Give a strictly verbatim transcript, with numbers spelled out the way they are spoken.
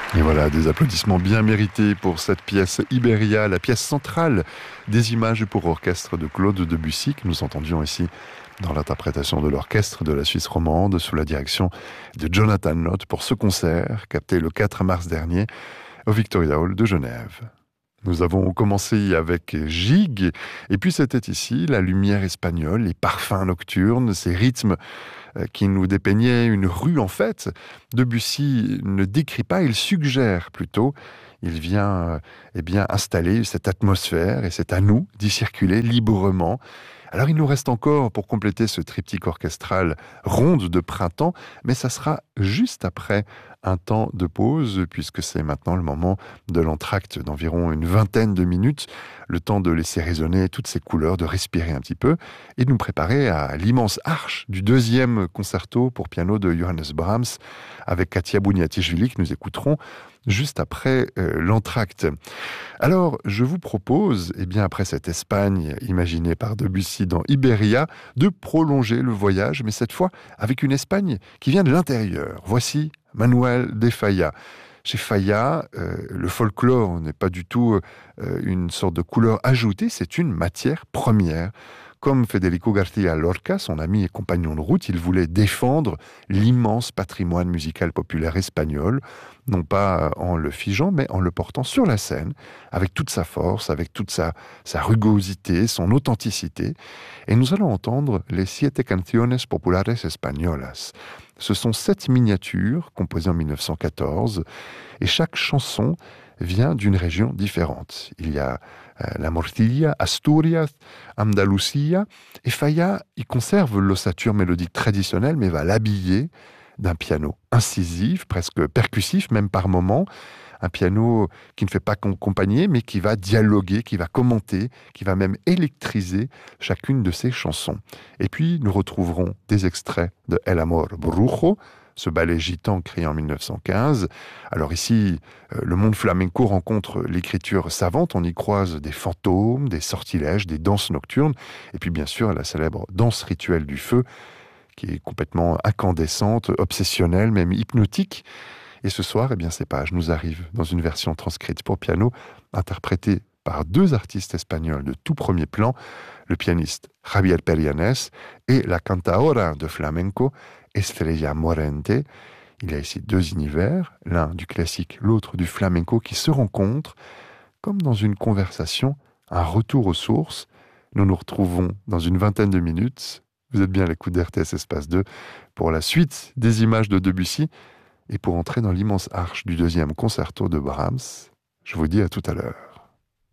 Et voilà, des applaudissements bien mérités pour cette pièce Iberia, la pièce centrale des images pour orchestre de Claude Debussy, que nous entendions ici dans l'interprétation de l'orchestre de la Suisse romande sous la direction de Jonathan Nott pour ce concert capté le quatre mars dernier au Victoria Hall de Genève. Nous avons commencé avec Gigue, et puis c'était ici la lumière espagnole, les parfums nocturnes, ces rythmes qui nous dépeignaient une rue en fait. Debussy ne décrit pas, il suggère plutôt. Il vient eh bien, installer cette atmosphère, et c'est à nous d'y circuler librement. Alors il nous reste encore, pour compléter ce triptyque orchestral, Ronde de printemps, mais ça sera juste après un temps de pause, puisque c'est maintenant le moment de l'entracte d'environ une vingtaine de minutes, le temps de laisser résonner toutes ces couleurs, de respirer un petit peu, et de nous préparer à l'immense arche du deuxième concerto pour piano de Johannes Brahms, avec Katia Bouniatichvili, que nous écouterons juste après euh, l'entracte. Alors, je vous propose, eh bien, après cette Espagne imaginée par Debussy dans Iberia, de prolonger le voyage, mais cette fois avec une Espagne qui vient de l'intérieur. Voici Manuel de Falla. Chez Falla, euh, le folklore n'est pas du tout euh, une sorte de couleur ajoutée, c'est une matière première. Comme Federico García Lorca, son ami et compagnon de route, il voulait défendre l'immense patrimoine musical populaire espagnol, non pas en le figeant, mais en le portant sur la scène, avec toute sa force, avec toute sa, sa rugosité, son authenticité. Et nous allons entendre les Siete Canciones Populares Españolas. Ce sont sept miniatures composées en mille neuf cent quatorze, et chaque chanson vient d'une région différente. Il y a euh, la Morcilla, Asturias, Andalusia, et Falla y conserve l'ossature mélodique traditionnelle, mais va l'habiller d'un piano incisif, presque percussif, même par moments, un piano qui ne fait pas qu'accompagner, mais qui va dialoguer, qui va commenter, qui va même électriser chacune de ses chansons. Et puis, nous retrouverons des extraits de El Amor Brujo, ce ballet gitan créé en mille neuf cent quinze. Alors ici, euh, le monde flamenco rencontre l'écriture savante, on y croise des fantômes, des sortilèges, des danses nocturnes, et puis bien sûr la célèbre danse rituelle du feu, qui est complètement incandescente, obsessionnelle, même hypnotique. Et ce soir, eh bien, ces pages nous arrivent dans une version transcrite pour piano, interprétée par deux artistes espagnols de tout premier plan, le pianiste Javier Perianes et la cantaora de flamenco Estrella Morente. Il y a ici deux univers, l'un du classique, l'autre du flamenco, qui se rencontrent comme dans une conversation, un retour aux sources. Nous nous retrouvons dans une vingtaine de minutes. Vous êtes bien à l'écoute d'R T S Espace deux pour la suite des images de Debussy et pour entrer dans l'immense arche du deuxième concerto de Brahms. Je vous dis à tout à l'heure.